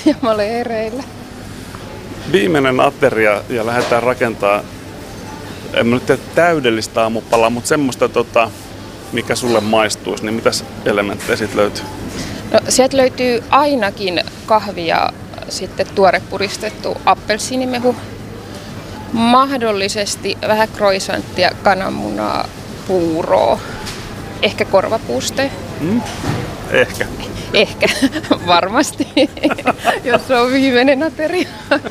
ja mä olen hereillä. Viimeinen ateria ja lähdetään rakentaa, en mä nyt tiedä täydellistä aamupalaa, mutta semmoista, mikä sulle maistuisi, niin mitäs elementtejä siitä löytyy? No, sieltä löytyy ainakin kahvi ja sitten tuore puristettu appelsiinimehu. Mahdollisesti vähän croissanttia, kananmunaa, puuroa, ehkä korvapuuste. Ehkä. Ehkä, varmasti, jos se on viimeinen ateria.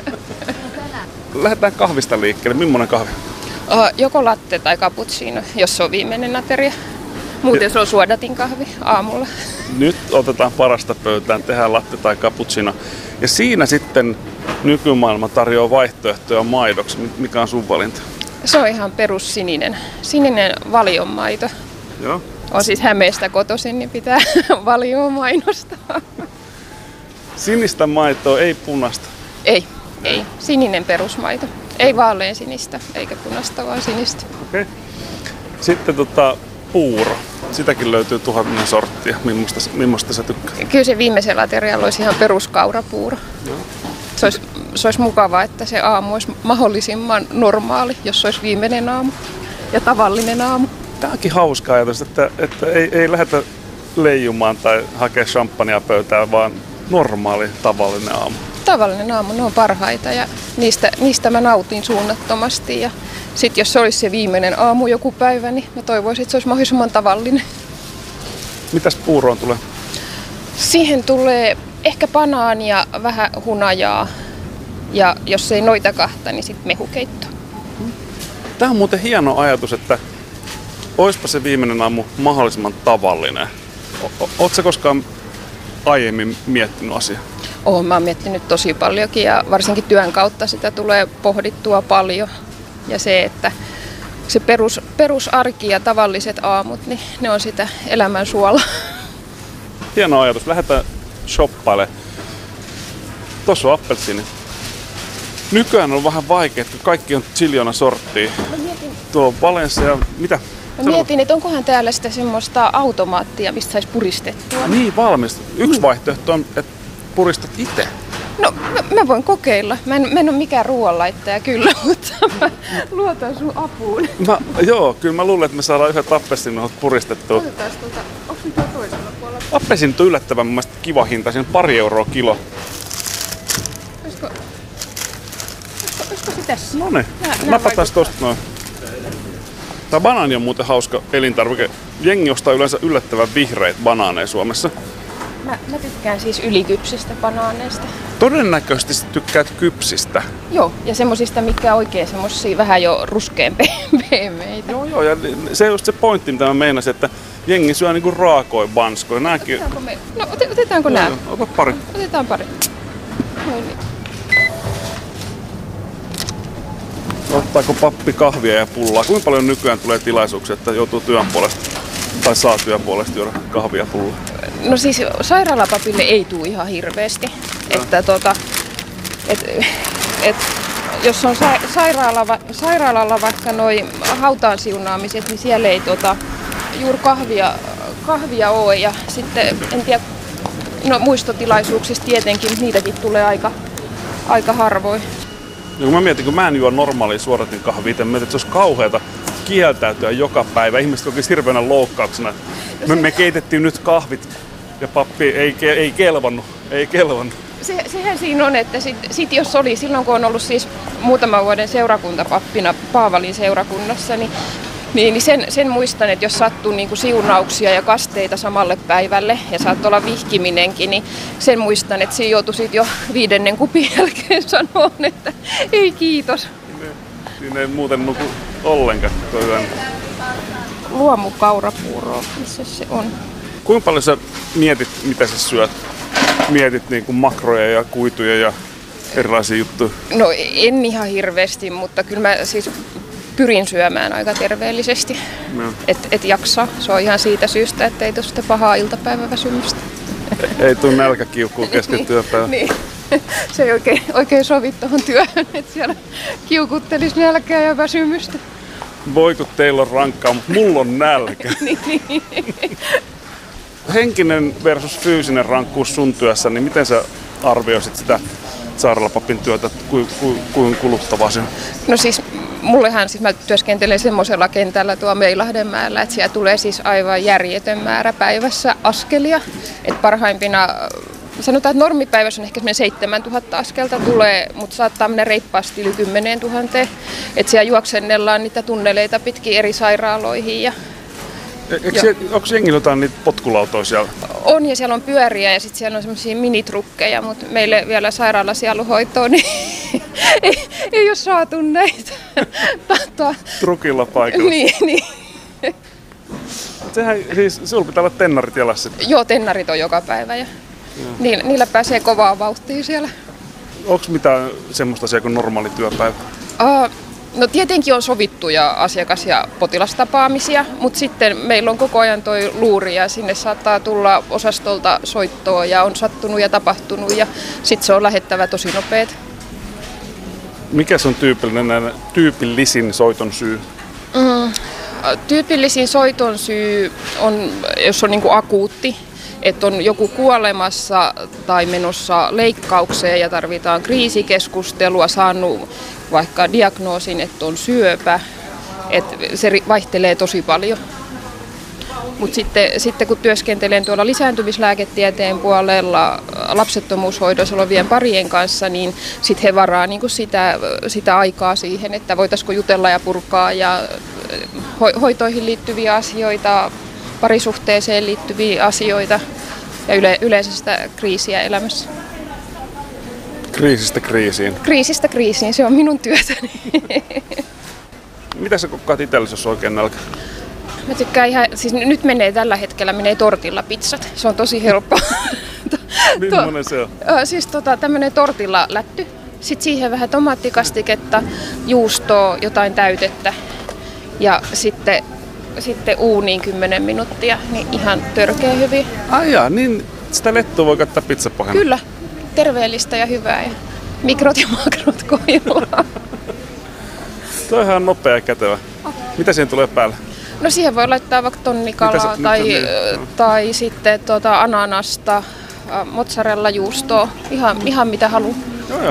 Lähdetään kahvista liikkeelle. Millainen kahvi? Joko latte tai cappuccino, jos se on viimeinen ateria. Muuten se on suodatin kahvi aamulla. Nyt otetaan parasta pöytään, tehdään latte tai cappuccino. Ja siinä sitten nykymaailma tarjoaa vaihtoehtoja maidoksi. Mikä on sun valinta? Se on ihan perussininen. Sininen valionmaito. Joo. On siis Hämeestä kotoisin, niin pitää valioa mainostaa. Sinistä maitoa, ei punaista. Ei. Sininen perusmaito. Ei vaalean sinistä, eikä punaista, vaan sinistä. Okei. Sitten puuro. Sitäkin löytyy 1000 sorttia. Millaista sä tykkäät? Kyllä se viimeisellä aterialla olisi ihan peruskaurapuuro. Joo. Se olisi mukavaa, että se aamu olisi mahdollisimman normaali, jos se olisi viimeinen aamu ja tavallinen aamu. Tämä onkin hauska ajatus, että ei lähdetä leijumaan tai hakea champagnea pöytään, vaan normaali, tavallinen aamu. Tavallinen aamu, ne on parhaita ja niistä mä nautin suunnattomasti. Ja sitten jos se olisi se viimeinen aamu joku päivä, niin mä toivoisin, että se olisi mahdollisimman tavallinen. Mitäs puuroon tulee? Siihen tulee ehkä banaania, vähän hunajaa ja jos ei noita kahta, niin sitten mehukeitto. Tämä on muuten hieno ajatus, että oispa se viimeinen aamu mahdollisimman tavallinen. Ootko sä koskaan aiemmin miettinyt asiaa? Mä oon miettinyt tosi paljonkin ja varsinkin työn kautta sitä tulee pohdittua paljon. Ja se, että se perusarki ja tavalliset aamut, niin ne on sitä elämän suola. Hieno ajatus. Lähdetään shoppailemaan. Tuossa on appelsiini. Nykyään on vähän vaikea, kun kaikki on ziljoona sorttia. Tuo Valencia, mitä? Mä mietin, että onkohan täällä sitä semmoista automaattia, mistä saisi puristettua. Niin, valmis. Yksi vaihtoehto on, että puristat itse. No, mä voin kokeilla. Mä en ole mikään ruoanlaittaja kyllä, mutta mä luotan sun apuun. Kyllä mä luulen, että me saadaan yhdet appelsiinit puristettua. Otetaan onko nyt tuo toisella puolella? Appelsiinit on yllättävän mun mielestä kiva hinta, siinä on 2 euroa kilo. Olisiko se tässä? Noniin, napataan tosta noin. Tää banaani on muuten hauska elintarvike. Jengi ostaa yleensä yllättävän vihreitä banaaneja Suomessa. Mä tykkään siis ylikypsistä banaaneista. Todennäköisesti sä tykkäät kypsistä. Joo, ja semmosista, mikä oikein semmosia vähän jo ruskean pehmeitä. Joo, ja se on just se pointti, mitä mä meinasin, että jengi syö niinku raakoja banskoja. Otetaanko me? No, otetaanko nää? Ota pari. Otetaan pari. Noin niin. Ottaako pappi kahvia ja pullaa? Kuinka paljon nykyään tulee tilaisuuksia, että joutuu työn puolesta tai saa työn puolesta juoda kahvia ja pullaa? No siis sairaalapapille ei tule ihan hirveästi. Että jos on sairaalalla vaikka noi hautaan siunaamiset, niin siellä ei juuri kahvia ole. Ja sitten en tiedä, no muistotilaisuuksista tietenkin, niitäkin tulee aika harvoin. Ja kun mä mietin, kun mä en juo normaalia suoratin kahvia, mietin, että se olisi kauheata kieltäytyä joka päivä. Ihmiset kokisivat hirveänä loukkauksena. Me keitettiin nyt kahvit ja pappi ei kelvannut. Sehän siinä on, että sit jos oli silloin, kun on ollut siis muutaman vuoden seurakuntapappina Paavalin seurakunnassa, niin sen muistan, että jos sattuu niinku siunauksia ja kasteita samalle päivälle ja saattoi olla vihkiminenkin, niin sen muistan, että siinä joutui sit jo 5. kupin jälkeen sanoa, että ei kiitos. Siinä ei muuten nuku ollenkaan koko yön. Luomukaurapuuroa, missä se on? Kuinka paljon sä mietit, mitä sä syöt? Mietit niin kuin makroja ja kuituja ja erilaisia juttuja? No en ihan hirveästi, mutta kyllä mä siis pyrin syömään aika terveellisesti, et jaksaa. Se on ihan siitä syystä, että ei tule sitä pahaa iltapäiväväsymystä. Ei tule nälkäkiukkuun kesken työpäivän. Niin. Se ei oikein sovi tuohon työhön, että siellä kiukuttelisi nälkää ja väsymystä. Voi kun teillä on rankkaa, mutta mulla on nälkä. Niin. Henkinen versus fyysinen rankkuus sun työssä, niin miten sä arvioisit sitä sairaalapapin työtä, kuin kuluttavaa se on? No siis mullehan, siis mä työskentelen semmoisella kentällä tuo Meilahdenmäellä, että siellä tulee siis aivan järjetön määrä päivässä askelia. Että parhaimpina, sanotaan, että normipäivässä on ehkä 7000 askelta tulee, mutta saattaa mennä reippaasti yli 10 000. Että siellä juoksennellaan niitä tunneleita pitkin eri sairaaloihin. Ja onko jengillä jotain niitä potkulautoja siellä? On, ja siellä on pyöriä ja sitten siellä on semmoisia minitrukkeja, mutta meille vielä sairaalasieluhoitoon niin ei ole saatu näitä. Trukilla paikalla. Niin. Sehän siis, sulla pitää olla tennarit jalassa. Joo, tennarit on joka päivä ja niillä pääsee kovaa vauhtia siellä. Onko mitään semmoista asiaa kuin normaali työpäivä? No tietenkin on sovittuja asiakas- ja potilastapaamisia, mutta sitten meillä on koko ajan toi luuri ja sinne saattaa tulla osastolta soittoa ja on sattunut ja tapahtunut ja sitten se on lähettävä tosi nopeet. Mikä se on tyypillisin soiton syy? Tyypillisin soiton syy on, jos on niinku akuutti, että on joku kuolemassa tai menossa leikkaukseen ja tarvitaan kriisikeskustelua, saanut vaikka diagnoosin, että on syöpä, että se vaihtelee tosi paljon. Mutta sitten kun työskentelen tuolla lisääntymislääketieteen puolella lapsettomuushoidossa olevien parien kanssa, niin sitten he varaa niinku sitä aikaa siihen, että voitaisiko jutella ja purkaa ja hoitoihin liittyviä asioita, parisuhteeseen liittyviä asioita ja yleensä sitä kriisiä elämässä. Kriisistä kriisiin? Kriisistä kriisiin, se on minun työtäni. Mitä sä kokkaat itsellesi, jos oikein nälkä? Mä tykkään ihan, siis nyt tällä hetkellä tortilla pizzat, se on tosi helppoa. Millainen se on? Siis tämmönen tortilla lätty, sitten siihen vähän tomaattikastiketta, juustoa, jotain täytettä ja sitten uuniin 10 minuuttia, niin ihan törkeä hyvin. Ai jaa, niin sitä lettua voi käyttää pizzapahana? Kyllä, terveellistä ja hyvää ja mikrot ja makrot kohdillaan. Toihan on nopea ja kätevä. Mitä siihen tulee päälle? No siihen voi laittaa vaikka tonnikalaa tai sitten ananasta, mozzarella juustoa, ihan mitä haluaa. Joo.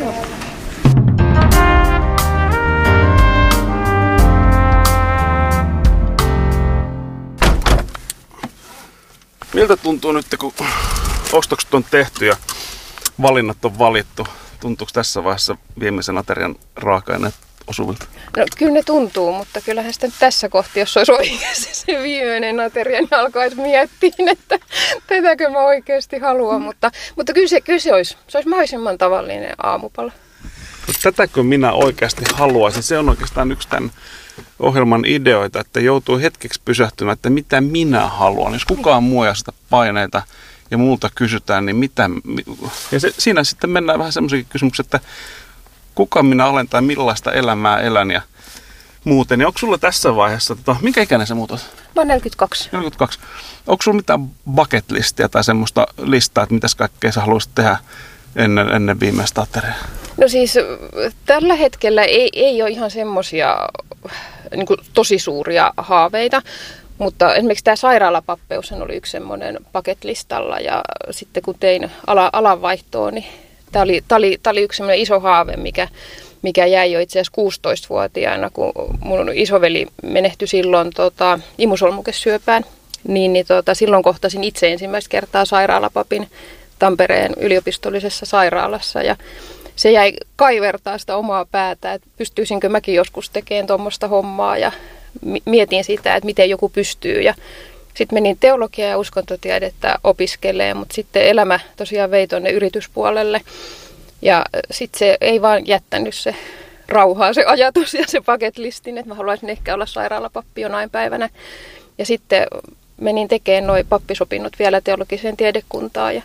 Miltä tuntuu nyt, kun ostokset on tehty ja valinnat on valittu? Tuntuuko tässä vaiheessa viimeisen aterian raaka-aineet osuvilta? No kyllä ne tuntuu, mutta kyllähän sitten tässä kohti, jos olisi oikeasti se viimeinen ateria, niin alkaisi miettiä, että tätäkö mä oikeasti haluan. Mutta kyllä se olisi mahdollisimman tavallinen aamupala. Tätäkö minä oikeasti haluaisin? Se on oikeastaan yksi tämän ohjelman ideoita, että joutuu hetkeksi pysähtymään, että mitä minä haluan. Jos kukaan muu ei sitä paineita ja multa kysytään, niin mitä... Ja siinä sitten mennään vähän semmoisiakin kysymyksiä, että kuka minä olen tai millaista elämää elän ja muuten. Ja onko sulla tässä vaiheessa, minkä ikäinen sä muut olet? Mä oon 42. 42. Onko sulla mitään bucket listia tai semmoista listaa, että mitäs kaikkea sä haluaisit tehdä ennen viimeistä ateriaa? No siis tällä hetkellä ei ole ihan semmoisia niin kuin tosi suuria haaveita, mutta esimerkiksi tämä sairaalapappeus oli yksi semmoinen bucket-listalla ja sitten kun tein alanvaihtoa, niin tämä oli yksi semmoinen iso haave, mikä jäi jo itse asiassa 16-vuotiaana, kun mun isoveli menehtyi silloin imusolmukesyöpään, niin silloin kohtasin itse ensimmäistä kertaa sairaalapapin Tampereen yliopistollisessa sairaalassa ja se jäi kaivertaa sitä omaa päätä, että pystyisinkö mäkin joskus tekemään tuommoista hommaa ja mietin sitä, että miten joku pystyy ja sitten menin teologiaa ja uskontotiedettä opiskelemaan, mutta sitten elämä tosiaan vei tuonne yrityspuolelle ja sitten se ei vaan jättänyt se rauhaa se ajatus ja se bucket listin, että mä haluaisin ehkä olla sairaalapappi jonain päivänä ja sitten menin tekemään nuo pappisopinnot vielä teologiseen tiedekuntaan ja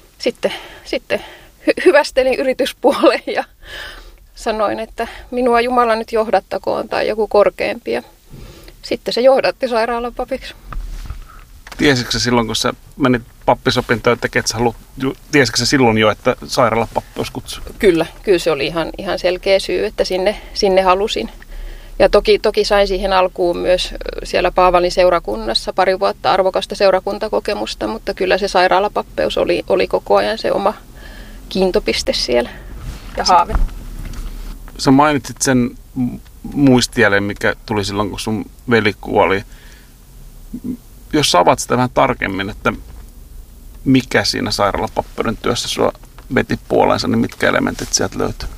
sitten hyvästelin yrityspuoleen ja sanoin, että minua Jumala nyt johdattakoon tai joku korkeampi. Ja sitten se johdatti sairaalan papiksi. Tiesitkö sä silloin, kun sä menit pappisopintoon tekemään, tiesitkö sä silloin jo, että sairaalapappi olisi kutsu? Kyllä se oli ihan selkeä syy, että sinne halusin. Ja toki sain siihen alkuun myös siellä Paavalin seurakunnassa 2 vuotta arvokasta seurakuntakokemusta, mutta kyllä se sairaalapappeus oli koko ajan se kiintopiste siellä ja haave. Sä mainitsit sen muistijäljen, mikä tuli silloin, kun sun veli kuoli. Jos sä avaat sitä vähän tarkemmin, että mikä siinä sairaalapappeuden työssä sua veti puoleensa, niin mitkä elementit sieltä löytyy?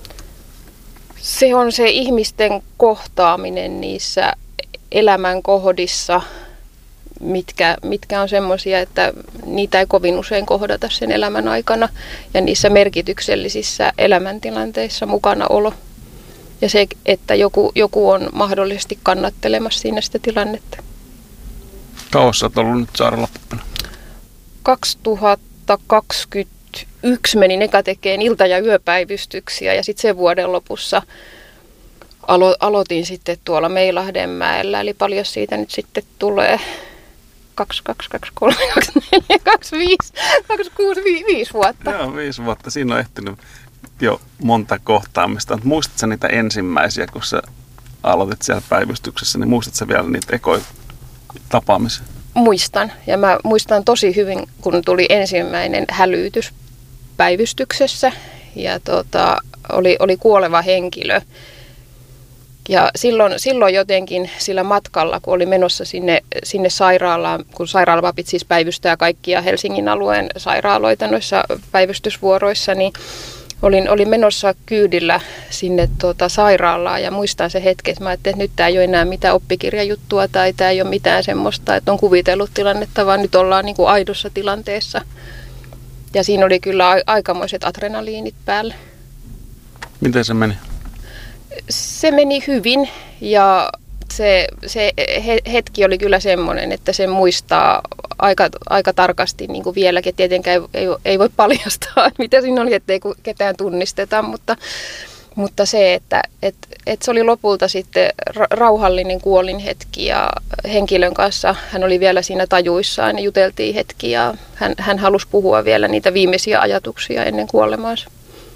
Se on se ihmisten kohtaaminen niissä elämänkohdissa, mitkä on semmoisia, että niitä ei kovin usein kohdata sen elämän aikana, ja niissä merkityksellisissä elämäntilanteissa mukanaolo. Ja se, että joku on mahdollisesti kannattelemassa siinä sitä tilannetta. Kauas sä oot ollut nyt sairaalapappina? 2021 menin eka tekemään ilta- ja yöpäivystyksiä, ja sitten sen vuoden lopussa aloitin sitten tuolla Meilahdenmäellä, eli paljon siitä nyt sitten tulee 5 vuotta. Joo, 5 vuotta. Siinä on ehtinyt jo monta kohtaamista. Muistatko niitä ensimmäisiä, kun sä aloitit siellä päivystyksessä, niin muistatko vielä niitä ekoja tapaamisia? Muistan, ja mä muistan tosi hyvin, kun tuli ensimmäinen hälytys päivystyksessä, ja oli kuoleva henkilö. Ja silloin jotenkin sillä matkalla, kun oli menossa sinne sairaalaan, kun sairaalapapit siis päivystää kaikkia Helsingin alueen sairaaloita noissa päivystysvuoroissa, niin olin menossa kyydillä sinne sairaalaan, ja muistan se hetken, että mä ajattelin, että nyt tämä ei ole enää mitään oppikirjajuttua tai tämä ei ole mitään semmoista, että on kuvitellut tilannetta, vaan nyt ollaan niin kuin aidossa tilanteessa. Ja siinä oli kyllä aikamoiset adrenaliinit päällä. Miten se meni? Se meni hyvin, ja se hetki oli kyllä semmoinen, että sen muistaa aika tarkasti niin kuin vieläkin. Tietenkään ei voi paljastaa, mitä siinä oli, ettei ketään tunnisteta, mutta se, että se oli lopulta sitten rauhallinen kuolinhetki, ja henkilön kanssa hän oli vielä siinä tajuissaan ja juteltiin hetki, ja hän halusi puhua vielä niitä viimeisiä ajatuksia ennen kuolemaansa.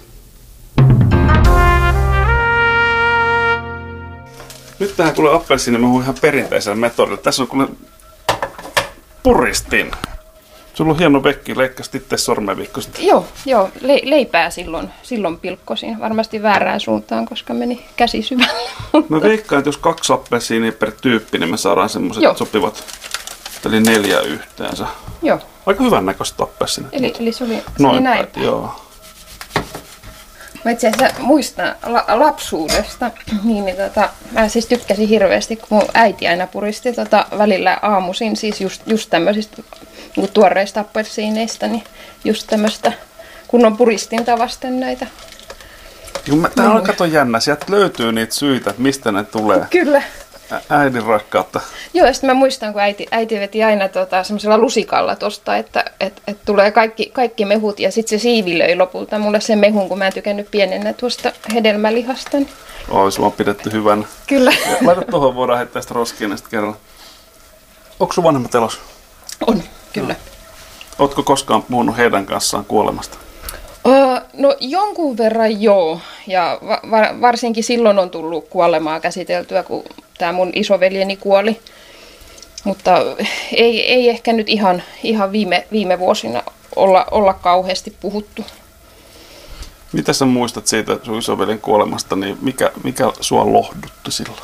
Nyt tähän kuule appelsiinimehu ihan perinteisellä metodilla. Tässä on kuule puristin. Sulla on hieno vekki, leikkasit itse sormenviikkosit. Joo, leipää silloin pilkkosin. Varmasti väärään suuntaan, koska meni käsi syvälle. Mä veikkaan, että jos 2 appelsiinia per tyyppi, niin me saadaan semmoiset sopivat, eli 4 yhteensä. Joo. Aika hyvän näköistä appelsiinit. Eli se oli näin. Joo. Mä itse asiassa muistan lapsuudesta, mä siis tykkäsin hirveästi, kun mun äiti aina puristi välillä aamuisin, siis just tämmöisistä niin tuoreista appelsiineista, niin just tämmöistä kunnon puristinta vasten näitä. Tää on kato jännä, sieltä löytyy niitä syitä, että mistä ne tulee. Kyllä. Äidin rakkautta. Joo, ja sitten mä muistan, kun äiti veti aina semmoisella lusikalla tosta, että tulee kaikki mehut, ja sitten se siivilöi lopulta mulle sen mehun, kun mä en tykännyt pienenä tuosta hedelmälihasta. Ois vaan pidetty hyvänä. Kyllä. Laita tuohon, voidaan heittää sitä roskiin sitten kerran. Onko sun vanhemmat elossa? On, kyllä. No. Ootko koskaan puhunut heidän kanssaan kuolemasta? No jonkun verran joo, ja varsinkin silloin on tullut kuolemaa käsiteltyä, kun tämä mun isoveljeni kuoli. Mutta ei ehkä nyt ihan viime vuosina olla kauheasti puhuttu. Mitä sä muistat siitä sun isoveljen kuolemasta, niin mikä sua lohdutti silloin?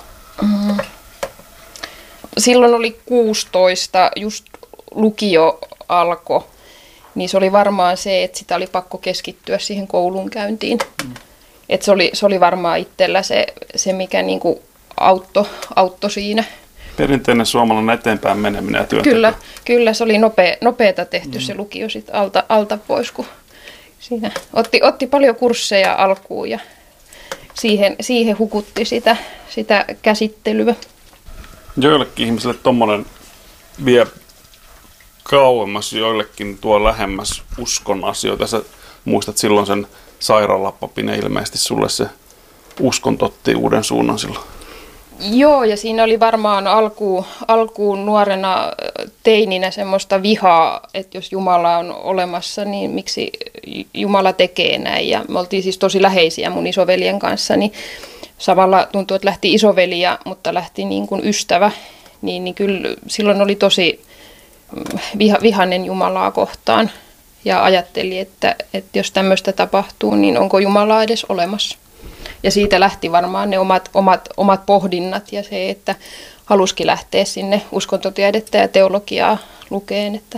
Silloin oli 16, just lukio alkoi. Niin se oli varmaan se, että sitä oli pakko keskittyä siihen koulunkäyntiin. Että se oli varmaan itsellä se mikä niinku auttoi siinä. Perinteinen suomalainen eteenpäin meneminen ja työnteko. Kyllä, se oli nopeata tehty se lukio sit alta pois, kun siinä otti paljon kursseja alkuun ja siihen hukutti sitä käsittelyä. Joillekin ihmisille tommonen vie kauemmas, joillekin tuo lähemmäs uskon asioita. Sä muistat silloin sen sairaalapapin ja ilmeisesti sulle se uskonto otti uuden suunnan silloin. Joo, ja siinä oli varmaan alkuun nuorena teininä semmoista vihaa, että jos Jumala on olemassa, niin miksi Jumala tekee näin. Ja me oltiin siis tosi läheisiä mun isoveljen kanssa, niin samalla tuntui, että lähti isoveli, mutta lähti niin kuin ystävä. Niin kyllä silloin oli tosi vihainen Jumalaa kohtaan. ja ajatteli, että jos tämmöistä tapahtuu, niin onko Jumala edes olemassa. Ja siitä lähti varmaan ne omat pohdinnat ja se, että halusikin lähteä sinne uskontotiedettä ja teologiaa lukeen, että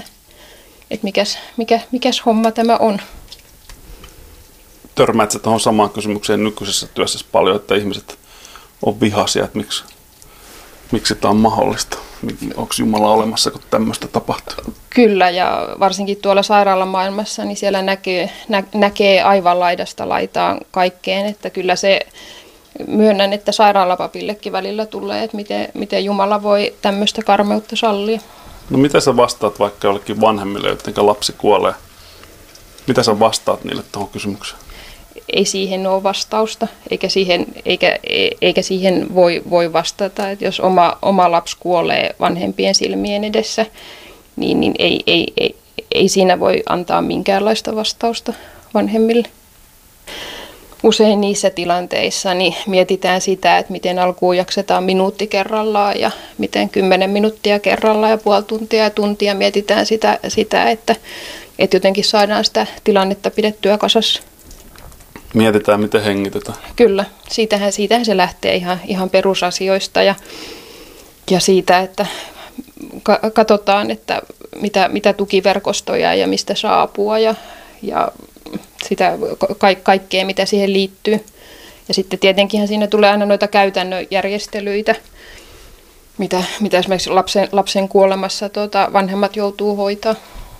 mikäs homma tämä on. Törmäätkö tuohon samaan kysymykseen nykyisessä työssä paljon, että ihmiset on vihaisia, että miksi tämä on mahdollista? Onko Jumala olemassa, kun tämmöistä tapahtuu? Kyllä, ja varsinkin tuolla sairaalamaailmassa, niin siellä näkee aivan laidasta laitaan kaikkeen, että kyllä se myönnän, että sairaalapapillekin välillä tulee, että miten Jumala voi tämmöistä karmeutta sallia. No mitä sä vastaat vaikka jollekin vanhemmille, joiden lapsi kuolee? Mitä sä vastaat niille tuohon kysymykseen? Ei siihen ole vastausta, eikä siihen voi vastata, että jos oma lapsi kuolee vanhempien silmien edessä, niin ei siinä voi antaa minkäänlaista vastausta vanhemmille. Usein niissä tilanteissa niin mietitään sitä, että miten alkuun jaksetaan minuutti kerrallaan ja miten 10 minuuttia kerrallaan ja puoli tuntia ja tuntia mietitään sitä että jotenkin saadaan sitä tilannetta pidettyä kasassa. Mietitään, miten hengitetään. Kyllä, siitähän se lähtee ihan perusasioista ja siitä, että katsotaan, että mitä tukiverkostoja ja mistä saa apua ja sitä kaikkea, mitä siihen liittyy. Ja sitten tietenkin siinä tulee aina noita käytännön järjestelyitä, mitä esimerkiksi lapsen kuolemassa vanhemmat joutuu hoitaa.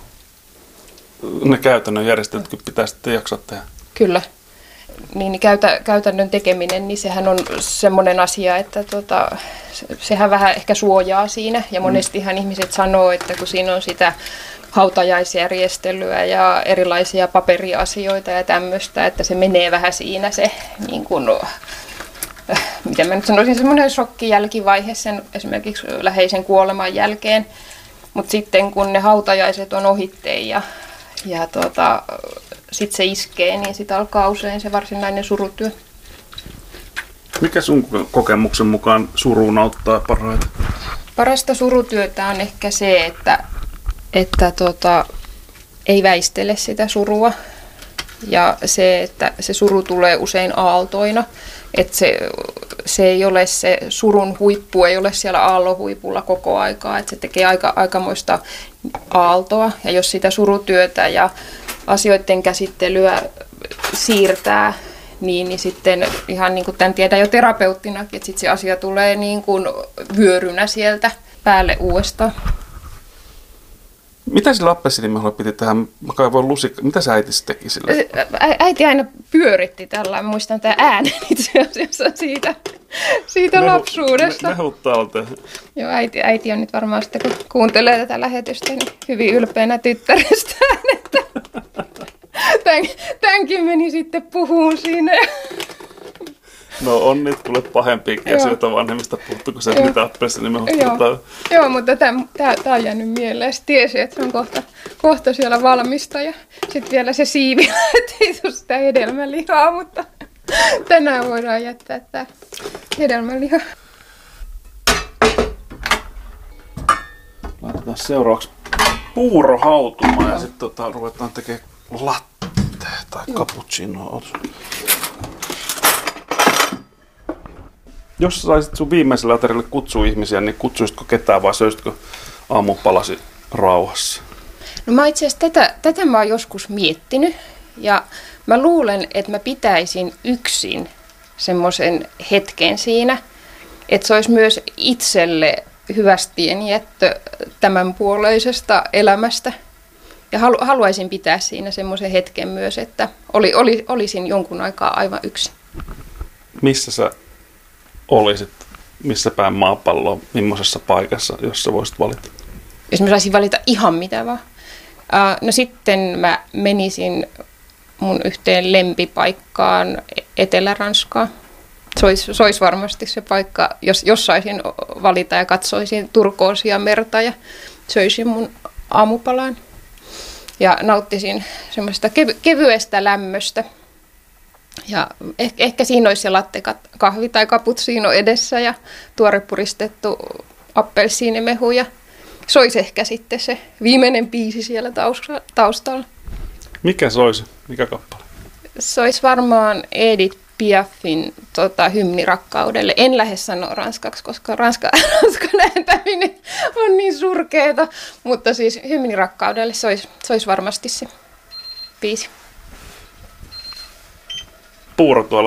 Ne käytännön järjestelytkin pitää sitten jaksaa tehdä. Kyllä. Niin käytännön tekeminen, niin sehän on semmoinen asia, että sehän vähän ehkä suojaa siinä. Ja monestihan ihmiset sanoo, että kun siinä on sitä hautajaisjärjestelyä ja erilaisia paperiasioita ja tämmöistä, että se menee vähän siinä se, niin kuin, miten mä nyt sanoisin, semmoinen shokkijälkivaihe sen esimerkiksi läheisen kuoleman jälkeen. Mutta sitten kun ne hautajaiset on ohitteen ja sitten se iskee, niin sitten alkaa usein se varsinainen surutyö. Mikä sun kokemuksen mukaan suruun auttaa parhaiten? Parasta surutyötä on ehkä se, että ei väistele sitä surua. Ja se, että se suru tulee usein aaltoina. Että se ei ole se surun huippu, ei ole siellä aallonhuipulla koko aikaa. Että se tekee aikamoista aaltoa. Ja jos sitä surutyötä ja asioiden käsittelyä siirtää, niin sitten ihan niin kuin tämän tiedän jo terapeuttinakin, että sitten se asia tulee niin kuin vyörynä sieltä päälle uudestaan. Mitä sillä appelsiinimehulla piti tehdä? Mä kaivoin lusikka. Mitä sä äiti teki sille? Äiti aina pyöritti tällä. Muistan tämän äänen itse asiassa siitä lapsuudesta. Mehut talteen. Joo, äiti on nyt varmaan sitten, kun kuuntelee tätä lähetystä, niin hyvin ylpeänä tyttärestään, että tämänkin meni sitten puhuun siinä. No on niitä kuule pahempiakin asioita vanhemmista puhuttu, kun se mitä appelsiinimehut. Joo, mutta tämä on jäänyt mieleen. Sitten tiesi, että se on kohta siellä valmista ja sitten vielä se siivi, ettei tule sitä hedelmälihaa, mutta tänään voidaan jättää tämä hedelmäliha. Laitetaan seuraavaksi puuro hautumaan ja sitten ruvetaan tekemään latte tai cappuccinoa. Jos saisit sun viimeisellä aterialle kutsua ihmisiä, niin kutsuisitko ketään vai söisitkö aamupalasi rauhassa? No mä itse asiassa tätä mä oon joskus miettinyt ja mä luulen, että mä pitäisin yksin semmoisen hetken siinä, että se olisi myös itselle hyvästienjättö tämän puoleisesta elämästä. Ja haluaisin pitää siinä semmoisen hetken myös, että olisin jonkun aikaa aivan yksin. Missä sä olisit, missä päin maapalloa, millaisessa paikassa, jos sä voisit valita? Jos mä saisin valita ihan mitä vaan. No sitten mä menisin mun yhteen lempipaikkaan Etelä-Ranskaan. Se olisi varmasti se paikka, jos saisin valita ja katsoisin turkoosia merta ja söisin mun aamupalan. Ja nauttisin semmoista kevyestä lämmöstä. Ja ehkä siinä olisi se lattekahvi tai cappuccino edessä ja tuorepuristettu appelsiinimehu. Ja se olisi ehkä sitten se viimeinen biisi siellä taustalla. Mikä se olisi? Mikä kappale? Se olisi varmaan Edith Piafin hymni rakkaudelle. En lähde sanoa ranskaksi, koska ranskan ääntäminen on niin surkeeta. Mutta siis hymni rakkaudelle se olisi varmasti se biisi. Puuro tuolla